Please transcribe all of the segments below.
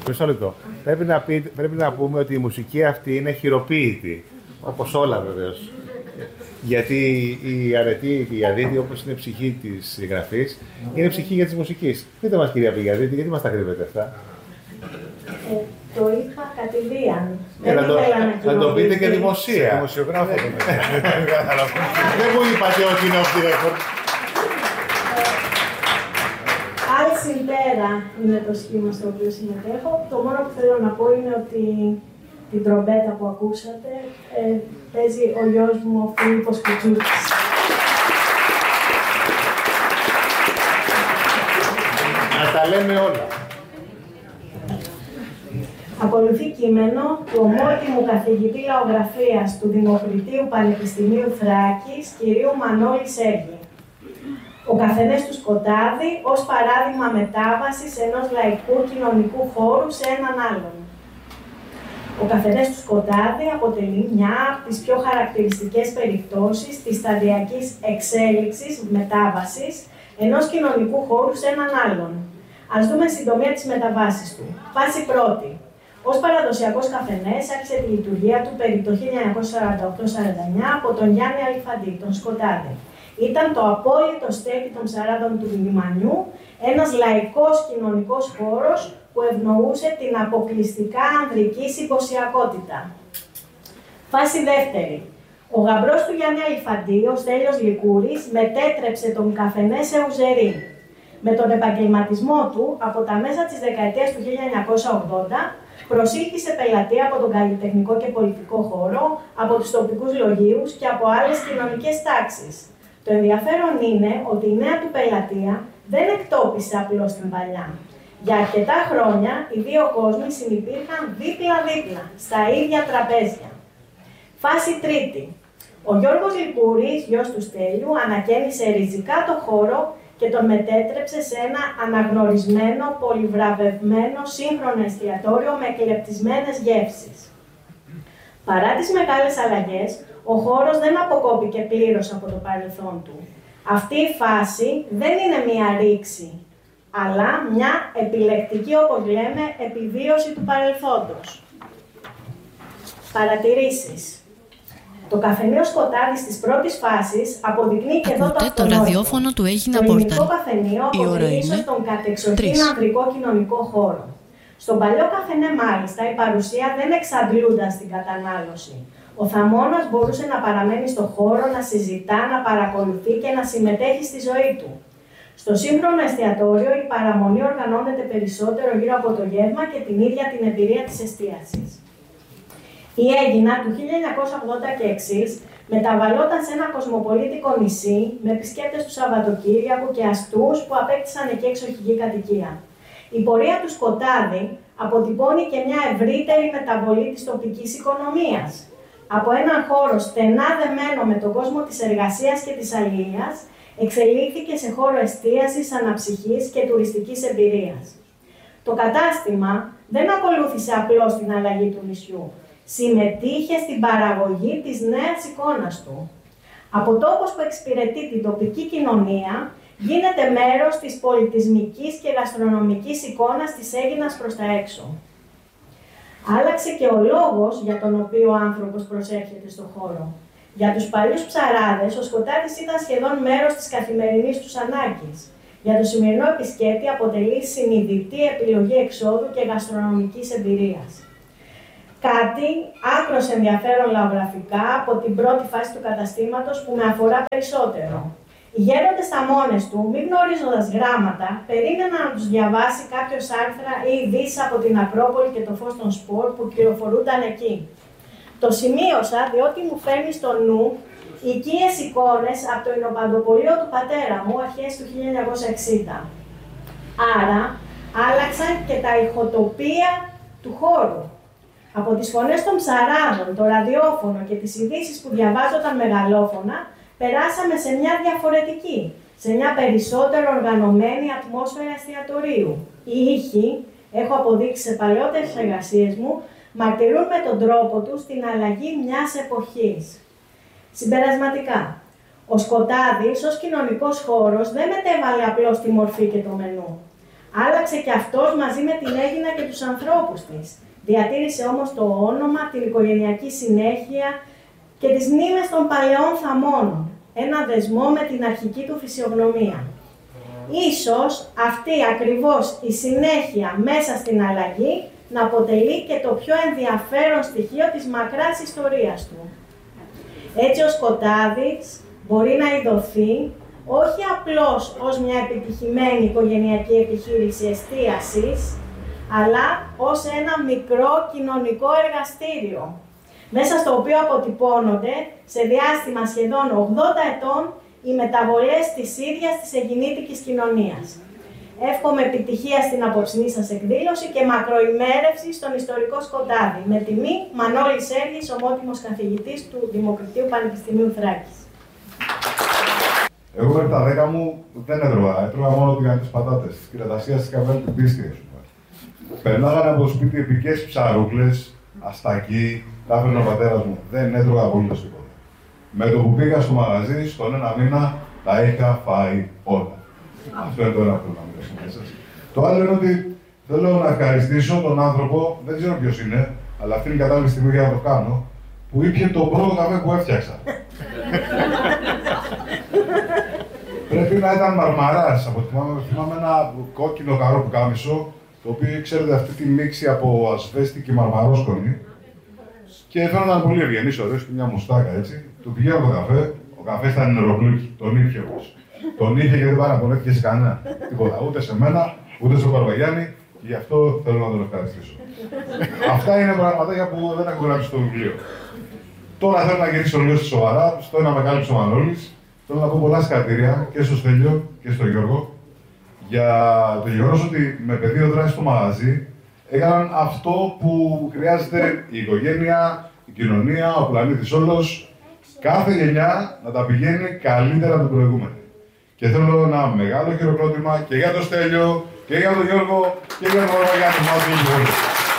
Μισό λεπτό. Πρέπει να πούμε ότι η μουσική αυτή είναι χειροποίητη. Όπως όλα βεβαίως. Γιατί η αρετή και η αδίτη, όπως είναι ψυχή της συγγραφής, είναι ψυχή για της μουσικής. Πείτε μας, κυρία Πηγαδίτη, γιατί μας τα κρύβετε αυτά. Το είχα κατηδίαν. Θα το πείτε και δημοσία. Δημοσιογράφο. Δεν μου είπατε ότι είναι off the record. Άλλη συμπέρα είναι το σχήμα στο οποίο συμμετέχω. Το μόνο που θέλω να πω είναι ότι την τρομπέτα που ακούσατε παίζει ο γιος μου, ο Φίλιππος Κουτσούτης. Να τα λέμε όλα. Ακολουθεί κείμενο του ομότιμου καθηγητή λαογραφίας του Δημοκριτείου Πανεπιστημίου Θράκης, κυρίου Μανώλη Σέργη. Ο καθενές του σκοτάδι ως παράδειγμα μετάβασης ενός λαϊκού κοινωνικού χώρου σε έναν άλλον. Ο καθενές του σκοτάδι αποτελεί μια από τις πιο χαρακτηριστικές περιπτώσεις της σταδιακής εξέλιξης, μετάβασης ενός κοινωνικού χώρου σε έναν άλλον. Ας δούμε συντομία τις μεταβάσεις του. Φάση πρώτη. Ως παραδοσιακός καφενές άρχισε τη λειτουργία του περί το 1948-49 από τον Γιάννη Αλιφαντή, τον Σκοτάδη. Ήταν το απόλυτο στέκι των ψαράδων του λιμανιού, ένας λαϊκός κοινωνικός χώρος που ευνοούσε την αποκλειστικά ανδρική συμποσιακότητα. Φάση δεύτερη. Ο γαμπρός του Γιάννη Αλιφαντή, ο Στέλιος Λικούρης, μετέτρεψε τον καφενέ σε ουζερί. Με τον επαγγελματισμό του, από τα μέσα της δεκαετίας του 1980, προσήλθε πελατεία από τον καλλιτεχνικό και πολιτικό χώρο, από τους τοπικούς λογίους και από άλλες κοινωνικές τάξεις. Το ενδιαφέρον είναι ότι η νέα του πελατεία δεν εκτόπισε απλώς την παλιά. Για αρκετά χρόνια, οι δύο κόσμοι συνυπήρχαν δίπλα-δίπλα, στα ίδια τραπέζια. Φάση τρίτη. Ο Γιώργος Λικούρης, γιος του Στέλιου, ανακαίνισε ριζικά το χώρο και τον μετέτρεψε σε ένα αναγνωρισμένο, πολυβραβευμένο, σύγχρονο εστιατόριο με εκλεπτισμένες γεύσεις. Παρά τις μεγάλες αλλαγές, ο χώρος δεν αποκόπηκε πλήρως από το παρελθόν του. Αυτή η φάση δεν είναι μία ρήξη, αλλά μια επιλεκτική, όπως λέμε, επιβίωση του παρελθόντος. Παρατηρήσεις. Το καφενείο Σκοτάδης της πρώτης φάσης αποδεικνύει και εδώ το αυτονόητο. Το ραδιόφωνο του Έγινα Πόρτα. Το ελληνικό καφενείο αποτελεί ίσως τον κατεξοχήν ανδρικό κοινωνικό χώρο. Στον παλιό καφενέ, μάλιστα, η παρουσία δεν εξαντλούνταν στην κατανάλωση. Ο θαμώνας μπορούσε να παραμένει στο χώρο, να συζητά, να παρακολουθεί και να συμμετέχει στη ζωή του. Στο σύγχρονο εστιατόριο, η παραμονή οργανώνεται περισσότερο γύρω από το γεύμα και την ίδια την εμπειρία της εστίασης. Η Έγινα του 1980 και εξής μεταβαλλόταν σε ένα κοσμοπολίτικο νησί με επισκέπτες του Σαββατοκύριακου και αστούς που απέκτησαν εκεί εξοχική κατοικία. Η πορεία του Σκοτάδη αποτυπώνει και μια ευρύτερη μεταβολή της τοπικής οικονομίας. Από έναν χώρο στενά δεμένο με τον κόσμο της εργασίας και της αλληλείας, εξελίχθηκε σε χώρο εστίασης, αναψυχής και τουριστικής εμπειρίας. Το κατάστημα δεν ακολούθησε απλώς την αλλαγή του νησιού. Συμμετείχε στην παραγωγή της νέας εικόνας του. Από τόπος που εξυπηρετεί την τοπική κοινωνία, γίνεται μέρος της πολιτισμικής και γαστρονομικής εικόνας της Έγινας προς τα έξω. Άλλαξε και ο λόγος για τον οποίο ο άνθρωπος προσέρχεται στον χώρο. Για τους παλιούς ψαράδες, ο Σκοτάδης ήταν σχεδόν μέρος της καθημερινής τους ανάγκης. Για το σημερινό επισκέπτη αποτελεί συνειδητή επιλογή εξόδου και γαστρονομικής εμπειρίας. Κάτι άκρως ενδιαφέρον λαογραφικά από την πρώτη φάση του καταστήματος που με αφορά περισσότερο. Οι γέροντες στα μόνες του, μη γνωρίζοντας γράμματα, περίμεναν να τους διαβάσει κάποιος άρθρα ή ειδήσεις από την Ακρόπολη και το φως των σπορ που κυκλοφορούνταν εκεί. Το σημείωσα διότι μου φέρνει στο νου οικίες εικόνες από το εινοπαντοπολείο του πατέρα μου αρχές του 1960. Άρα, άλλαξαν και τα ηχοτοπία του χώρου. Από τις φωνές των ψαράδων, το ραδιόφωνο και τις ειδήσεις που διαβάζονταν μεγαλόφωνα, περάσαμε σε μια διαφορετική, σε μια περισσότερο οργανωμένη ατμόσφαιρα εστιατορίου. Οι ήχοι, έχω αποδείξει σε παλαιότερες εργασίες μου, μαρτυρούν με τον τρόπο τους την αλλαγή μιας εποχής. Συμπερασματικά, ο Σκοτάδης ως κοινωνικός χώρος δεν μετέβαλε απλώς τη μορφή και το μενού. Άλλαξε και αυτός μαζί με την Αίγινα και τους ανθρώπους της. Διατήρησε όμως το όνομα, την οικογενειακή συνέχεια και τις μνήμες των παλαιών θαμώνων. Ένα δεσμό με την αρχική του φυσιογνωμία. Ίσως αυτή ακριβώς η συνέχεια μέσα στην αλλαγή να αποτελεί και το πιο ενδιαφέρον στοιχείο της μακράς ιστορίας του. Έτσι ο Σκοτάδης μπορεί να ειδωθεί όχι απλώς ως μια επιτυχημένη οικογενειακή επιχείρηση εστίασης, αλλά ως ένα μικρό κοινωνικό εργαστήριο, μέσα στο οποίο αποτυπώνονται σε διάστημα σχεδόν 80 ετών οι μεταβολές της ίδιας της αιγινήτικης κοινωνίας. Εύχομαι επιτυχία στην απόψινή σας εκδήλωση και μακροημέρευση στον ιστορικό Σκοτάδη. Με τιμή, Μανώλης Σέργης, ομότιμος καθηγητής του Δημοκρατίου Πανεπιστημίου Θράκης. Εγώ μέχρι τα 10 μου δεν έτρωγα μόνο τις πατάτες, της κρετασίας της καβέλη την πίστη. Περνάγανε από το σπίτι επικές ψαρούκλες, αστακί, τα έφερνε ο πατέρας μου. Δεν έτρωγα απολύτως τίποτα. Με το που πήγα στο μαγαζί, στον ένα μήνα, τα είχα φάει όλα. Αυτό είναι το ένα που να μιλήσω μέσα. Το άλλο είναι ότι θέλω να ευχαριστήσω τον άνθρωπο, δεν ξέρω ποιος είναι, αλλά αυτή είναι η κατάλληλη στιγμή για να το κάνω, που ήπιε τον πρώτο καφέ που έφτιαξα. Πρέπει να ήταν Μαρμαράς. Θυμάμαι ένα κόκκινο καρό που κάμισο, το οποίο ξέρετε αυτή τη μίξη από ασβέστη και μαρμαρόσκονη. Και φαίνονταν πολύ ευγενής, ωραίος και μια μουστάκα έτσι. Του πηγαίνω το καφέ, ο καφές ήταν νεροπλούκι, τον ήπια όμως. Τον είχε γιατί δεν παραπονέθηκε σε κανένα. Τίποτα. Ούτε σε μένα, ούτε στον Παρβαγιάννη, και γι' αυτό θέλω να τον ευχαριστήσω. Αυτά είναι πραγματάκια που δεν έχω γράψει στο βιβλίο. Τώρα θέλω να γυρίσω λίγο στη σοβαρά, στο ένα με κάλυψε ο Μανώλης. Θέλω να πω πολλά συγχαρητήρια και στο Στέλιο και στο Γιώργο για το γεγονός ότι με πεδίο δράση στο μαγαζί έκαναν αυτό που χρειάζεται η οικογένεια, η κοινωνία, ο πλανήτης όλος, κάθε γενιά να τα πηγαίνει καλύτερα από την προηγούμενη. Και θέλω ένα μεγάλο χειροκρότημα και για το Στέλιο και για τον Γιώργο και για τον Γιάννη.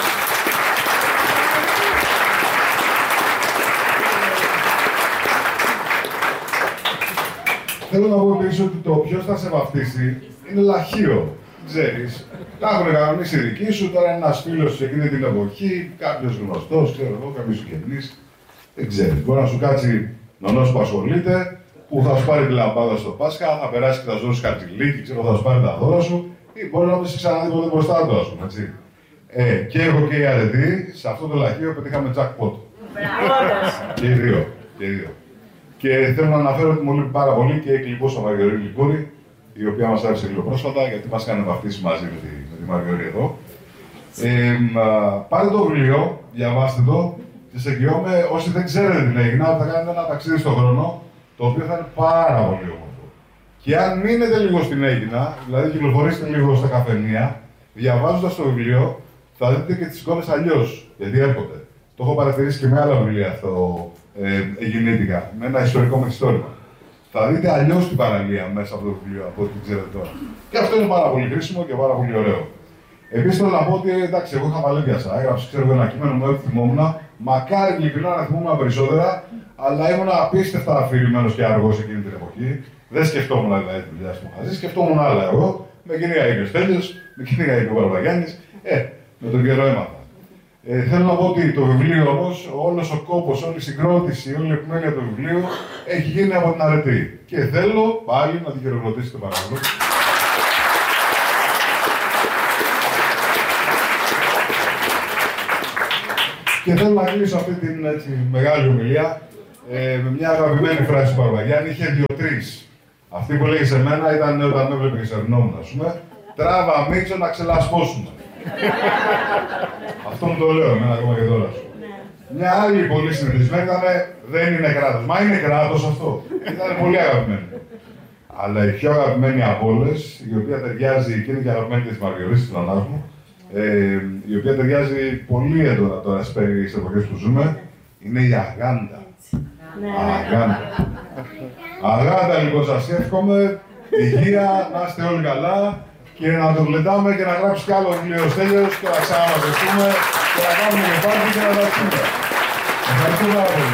Θέλω να πω επίσης ότι το ποιος θα σε βαφτίσει είναι λαχείο. Ξέρεις, τα έχουν κανονίσει οι δικοί σου, τώρα είναι ένας φίλος σε εκείνη την εποχή, κάποιος γνωστός, ξέρω εγώ, κάποιος συγγενής. Δεν ξέρεις. Μπορεί να σου κάτσει νονός που ασχολείται, που θα σου πάρει τη λαμπάδα στο Πάσχα, θα περάσει και θα σου δώσει κατσιλίκι, ξέρω, θα σου πάρει τα δώρα σου, ή μπορεί να μην σε ξαναδεί ποτέ μπροστά του, ας πούμε, έτσι. Και εγώ και η αρετή, σε αυτό το λαχείο πετύχαμε jackpot. Και οι δύο. Και θέλω να αναφέρω ότι μου λείπει πάρα πολύ και η Κλειπούσα Μαργαρίτη Λικούρη, η οποία μας άρεσε λίγο πρόσφατα, γιατί μας έκανε βαφτίσει μαζί με τη Μαργαρίτη εδώ. Πάρτε το βιβλίο, διαβάστε το και σε εγγυώμαι, όσοι δεν ξέρετε την Αίγινα, θα κάνετε ένα ταξίδι στον χρόνο, το οποίο θα είναι πάρα πολύ όμορφο. Και αν μείνετε λίγο στην Αίγινα, δηλαδή κυκλοφορήσετε λίγο στα καφενεία, διαβάζοντας το βιβλίο, θα δείτε και τις εικόνες αλλιώς, γιατί έρχονται. Το έχω παρατηρήσει και με άλλα βιβλία αυτό. Αιγινήτικα, με ένα ιστορικό μεθιστόρημα. Θα δείτε αλλιώς την παραλία μέσα από το βιβλίο, από ό,τι ξέρετε τώρα. Και αυτό είναι πάρα πολύ χρήσιμο και πάρα πολύ ωραίο. Επίσης θέλω να πω ότι εντάξει, εγώ είχα παλαιπιάσα. Έγραψα ένα κείμενο μου, έτσι θυμόμουν. Μακάρι ειλικρινά να θυμόμουν περισσότερα, αλλά ήμουν απίστευτα αφηρημένος και αργός εκείνη την εποχή. Δεν σκεφτόμουν δηλαδή τη δουλειά στο μαγαζί, σκεφτόμουν άλλα εγώ. Με κυνήγα είπε ο Στέλιος, με κυνήγα είπε ο Παρβαγιάννης. Με τον καιρό έμαθα. Θέλω να πω ότι το βιβλίο όμως, όλος ο κόπος, όλη η συγκρότηση, όλη η επιμέλεια του βιβλίου έχει γίνει από την αρετή. Και θέλω πάλι να την χειροκροτήσετε παρακαλώ. Και θέλω να κλείσω αυτή την έτσι, μεγάλη ομιλία με μια αγαπημένη φράση του Παρβαγιάννη. Είχε δύο-τρεις. Αυτή που λέγει σε μένα ήταν όταν με έβλεπε και σερνόμουν, ας πούμε. Τράβα Μίτσο να ξελασπώσουμε. Αυτό μου το λέω εμένα ακόμα και τώρα. Μια άλλη πολύ συνηθισμένη ήταν δεν είναι κράτος. Μα είναι κράτος αυτό. Ήταν πολύ αγαπημένη. Αλλά η πιο αγαπημένη από όλες, η οποία ταιριάζει και είναι και αγαπημένη και της Μαργαρίτης, της νονάς μου, η οποία ταιριάζει πολύ έντονα τώρα στις εποχές που ζούμε, είναι η Αγάντα. Αγάντα. Αγάντα λοιπόν σας εύχομαι, υγεία, να είστε όλοι καλά. Και να το γλεντάμε και να γράψει κι άλλο βιβλίο ο Στέλιος και να ξαναμαζευτούμε και να κάνουμε και πάρτι και να τα πούμε. Ευχαριστώ πάρα πολύ.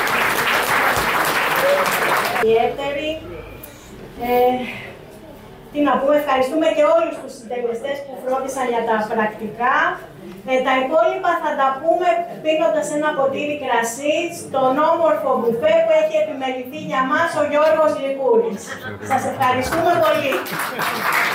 Ιδιαίτερη Τι να πούμε, ευχαριστούμε και όλους τους συντελεστές που φρόντισαν για τα πρακτικά. Τα υπόλοιπα θα τα πούμε πίνοντας ένα ποτήρι κρασί στον όμορφο μπουφέ που έχει επιμεληθεί για μας ο Γιώργος Λικούρης. Σας ευχαριστούμε πολύ.